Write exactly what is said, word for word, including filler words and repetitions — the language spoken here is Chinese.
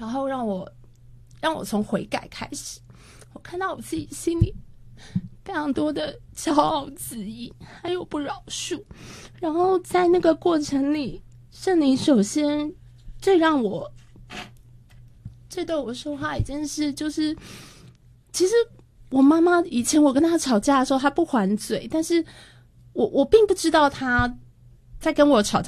然后让我让我从悔改开始，我看到我自己心里非常多的骄傲自义，还有不饶恕。然后在那个过程里，圣灵首先最让我最对我说话一件事，就是其实我妈妈以前我跟她吵架的时候，她不还嘴，但是我我并不知道她在跟我吵架